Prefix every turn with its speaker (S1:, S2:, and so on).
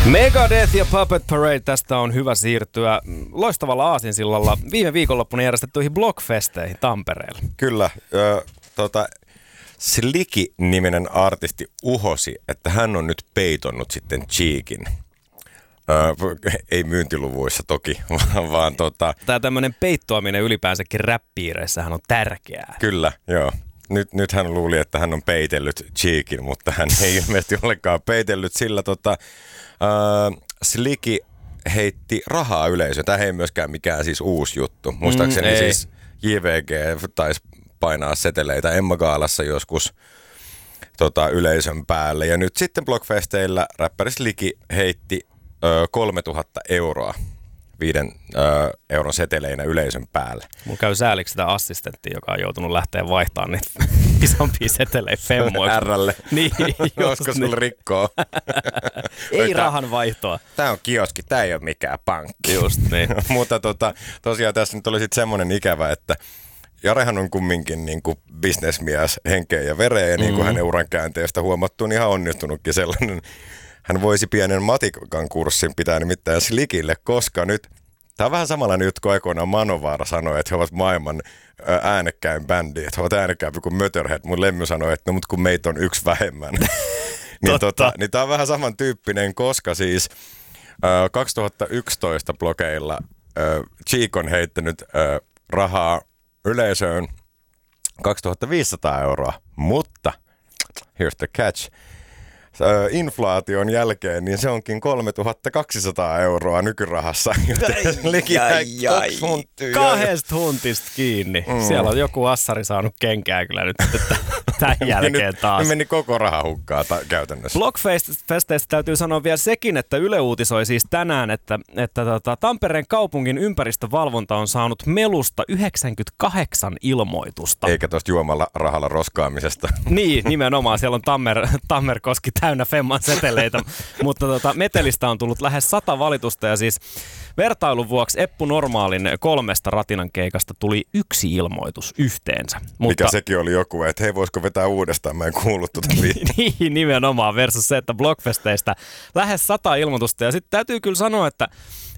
S1: Megadeth ja Puppet Parade, tästä on hyvä siirtyä loistavalla aasinsillalla viime viikonloppuna järjestettyihin Blockfesteihin Tampereella.
S2: Kyllä, Slicky-niminen artisti uhosi, että hän on nyt peitonnut sitten Cheekin. Ei myyntiluvuissa toki, vaan
S1: Tämä tämmöinen peittoaminen ylipäänsäkin rap-piireissähän on tärkeää.
S2: Kyllä, joo. Nyt hän luuli, että hän on peitellyt Cheekin, mutta hän ei ilmeisesti ollenkaan peitellyt, sillä Slicky heitti rahaa yleisöön. Tämä ei myöskään mikään siis uusi juttu. Muistaakseni siis JVG taisi painaa seteleitä Emma Gaalassa joskus yleisön päälle. Ja nyt sitten Blockfesteillä räppäri Slicky heitti 3000 euroa 5 euron seteleinä yleisön päälle.
S1: Mun käy sääliksi sitä assistenttia, joka on joutunut lähteä vaihtamaan niitä isompia seteleitä femmoiksi.
S2: R:lle.
S1: Niin,
S2: Olisiko sulla rikkoo?
S1: Ei rahan vaihtoa.
S2: Tämä on kioski, tämä ei ole mikään pankki.
S1: Just niin.
S2: Mutta tosiaan tässä nyt oli sitten semmoinen ikävä, että Jarehan on kumminkin niin kuin bisnesmies henkeen ja vereen, ja niin kuin hänen uran käänteestä huomattu, niin ihan onnistunutkin sellainen. Hän voisi pienen matikan kurssin pitää nimittäin Slickille, koska nyt, tämä on vähän samanlainen juttu kuin aikoinaan Manovaara sanoi, että he ovat maailman äänekkäin bändi, että he ovat äänekkäämpi kuin Mötörhead. Mun lemmy sanoi, että no mutta kun meitä on yksi vähemmän. niin tämä on vähän samantyyppinen, koska siis 2011 blogeilla Cheek on heittänyt rahaa yleisöön 2500 euroa, mutta here's the catch. Inflaation jälkeen, niin se onkin 3200 euroa nykyrahassa.
S1: Kahdesta huntista kiinni. Siellä on joku assari saanut kenkää kyllä nyt tämän jälkeen taas.
S2: Nyt meni koko raha hukkaa käytännössä.
S1: Blockfesteistä täytyy sanoa vielä sekin, että Yle uutisoi siis tänään, että Tampereen kaupungin ympäristövalvonta on saanut melusta 98 ilmoitusta.
S2: Eikä tuosta juomalla rahalla roskaamisesta.
S1: Niin, nimenomaan. Siellä on Tammerkoski täynnä femman seteleitä, mutta metelistä on tullut lähes 100 valitusta ja siis vertailun vuoksi Eppu Normaalin 3 ratinan keikasta tuli 1 ilmoitus yhteensä.
S2: Mikä sekin oli joku, että hei, voisiko vetää uudestaan, mä en kuullut tuota
S1: Niin, nimenomaan versus se, että Blockfesteistä lähes 100 ilmoitusta ja sitten täytyy kyllä sanoa, että